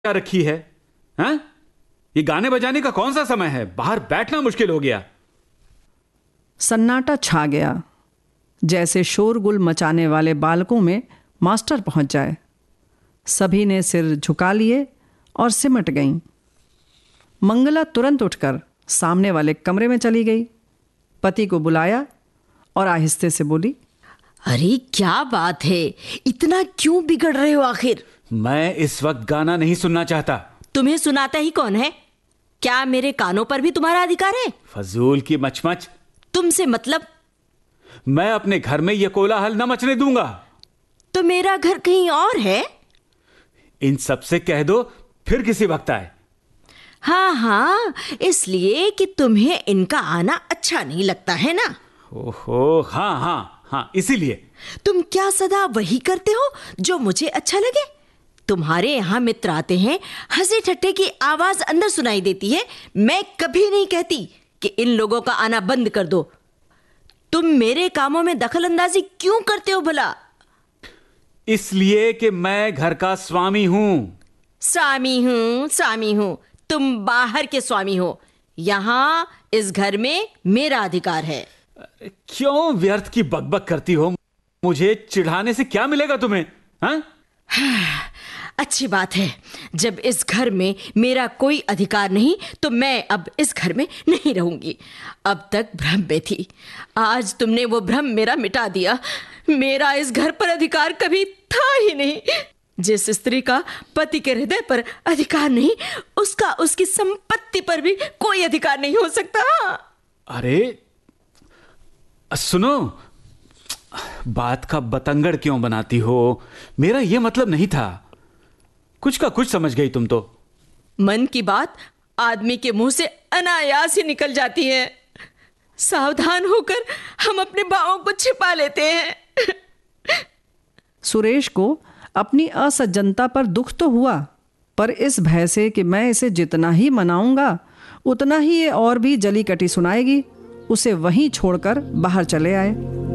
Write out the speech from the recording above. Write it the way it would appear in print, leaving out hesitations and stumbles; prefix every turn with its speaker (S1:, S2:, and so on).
S1: क्या रखी है? हाँ? ये गाने बजाने का कौन सा समय है? बाहर बैठना मुश्किल हो गया।
S2: सन्नाटा छा गया, जैसे शोरगुल मचाने वाले बालकों में मास्टर पहुंच जाए। सभी ने सिर झुका लिए और सिमट गईं। मंगला तुरंत उठकर सामने वाले कमरे में चली गई, पति को बुलाया और आहिस्ते से बोली,
S3: अरे क्या बात है, इतना क्यों बिगड़ रहे हो आखिर?
S1: मैं इस वक्त गाना नहीं सुनना चाहता।
S3: तुम्हें सुनाता ही कौन है? क्या मेरे कानों पर भी तुम्हारा अधिकार है?
S1: फजूल की मचमच।
S3: तुमसे मतलब?
S1: मैं अपने घर में यह कोलाहल न मचने दूंगा।
S3: तो मेरा घर कहीं और है?
S1: इन सबसे कह दो, फिर किसी वक्त आए।
S3: हाँ हाँ, इसलिए कि तुम्हें इनका आना अच्छा नहीं लगता है ना?
S1: ओहो, हाँ हाँ हाँ, इसीलिए।
S3: तुम क्या सदा वही करते हो जो मुझे अच्छा लगे? तुम्हारे यहाँ मित्र आते हैं, हंसी ठट्ठे की आवाज अंदर सुनाई देती है। मैं कभी नहीं कहती कि इन लोगों का आना बंद कर दो। तुम मेरे कामों में दखल अंदाजी क्यों करते हो भला?
S1: इसलिए कि मैं घर का स्वामी हूं।
S3: स्वामी हूं। तुम बाहर के स्वामी हो। यहाँ इस घर में मेरा अधिकार है।
S1: क्यों व्यर्थ की बकबक करती हो? मुझे चिढ़ाने से क्या मिलेगा तुम्हें? हाँ?
S3: अच्छी बात है। जब इस घर में मेरा कोई अधिकार नहीं, तो मैं अब इस घर में नहीं रहूंगी। अब तक भ्रम में थी, आज तुमने वो भ्रम मेरा मिटा दिया। मेरा इस घर पर अधिकार कभी था ही नहीं। जिस स्त्री का पति के हृदय पर अधिकार नहीं, उसका उसकी संपत्ति पर भी कोई अधिकार नहीं हो सकता।
S1: अरे सुनो, बात का बतंगड़ क्यों बनाती हो? मेरा यह मतलब नहीं था। कुछ का कुछ समझ गई तुम तो।
S3: मन की बात आदमी के मुंह से अनायास ही निकल जाती है। सावधान होकर हम अपने भावों को छिपा लेते हैं।
S2: सुरेश को अपनी असज्जनता पर दुख तो हुआ, पर इस भय से कि मैं इसे जितना ही मनाऊंगा उतना ही ये और भी जली कटी सुनाएगी, उसे वहीं छोड़कर बाहर चले आए।